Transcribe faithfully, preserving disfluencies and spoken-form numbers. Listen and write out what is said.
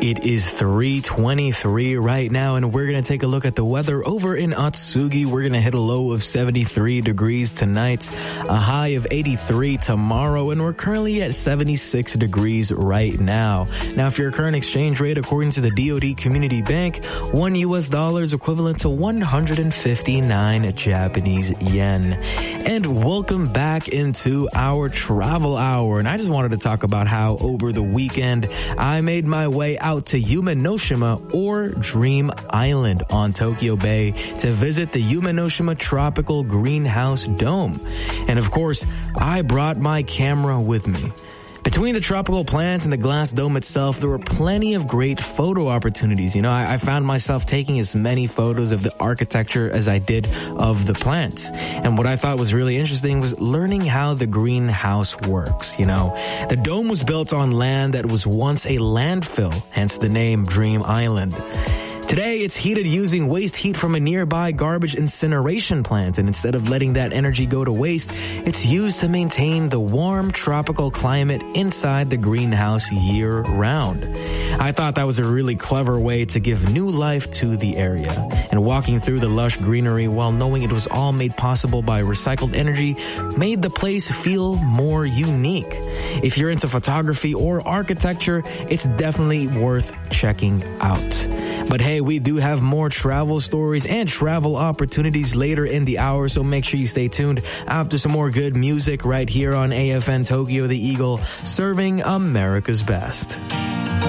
It is three twenty-three right now, and we're going to take a look at the weather over in Atsugi. We're going to hit a low of seventy-three degrees tonight, a high of eighty-three tomorrow, and we're currently at seventy-six degrees right now. Now, for your current exchange rate, according to the D O D Community Bank, one U S dollar is equivalent to one hundred fifty-nine Japanese yen. And welcome back into our travel hour. And I just wanted to talk about how over the weekend, I made my way out to Yumenoshima or Dream Island on Tokyo Bay to visit the Yumenoshima Tropical Greenhouse Dome. And of course, I brought my camera with me. Between the tropical plants and the glass dome itself, there were plenty of great photo opportunities. You know, I, I found myself taking as many photos of the architecture as I did of the plants. And what I thought was really interesting was learning how the greenhouse works. You know, the dome was built on land that was once a landfill, hence the name Dream Island. Today, it's heated using waste heat from a nearby garbage incineration plant, and instead of letting that energy go to waste, it's used to maintain the warm tropical climate inside the greenhouse year-round. I thought that was a really clever way to give new life to the area, and walking through the lush greenery while knowing it was all made possible by recycled energy made the place feel more unique. If you're into photography or architecture, it's definitely worth checking out. But hey, we do have more travel stories and travel opportunities later in the hour, so make sure you stay tuned after some more good music right here on A F N Tokyo the Eagle, serving America's best.